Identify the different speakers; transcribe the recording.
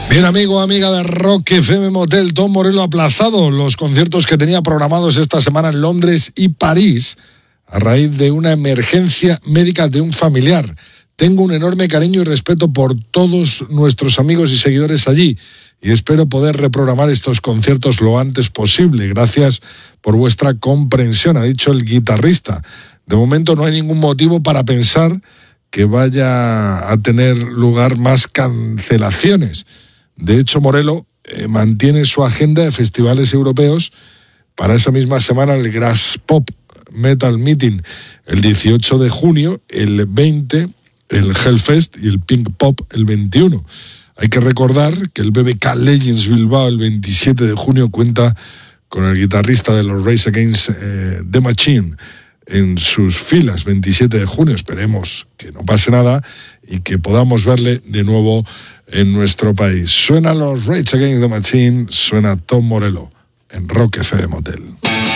Speaker 1: Bien, amigo, amiga de Rock FM Motel, Tom Morello ha aplazado los conciertos que tenía programados esta semana en Londres y París a raíz de una emergencia médica de un familiar. Tengo un enorme cariño y respeto por todos nuestros amigos y seguidores allí y espero poder reprogramar estos conciertos lo antes posible. Gracias por vuestra comprensión, ha dicho el guitarrista. De momento no hay ningún motivo para pensar que vaya a tener lugar más cancelaciones. De hecho, Morello mantiene su agenda de festivales europeos para esa misma semana: el Grass Pop Metal Meeting el 18 de junio, el 20 el Hellfest y el Pink Pop el 21. Hay que recordar que el BBK Legends Bilbao el 27 de junio cuenta con el guitarrista de los Rage Against the Machine en sus filas. 27 de junio, esperemos que no pase nada y que podamos verle de nuevo en nuestro país. Suenan los Rage Against the Machine, suena Tom Morello en Rock FM Motel.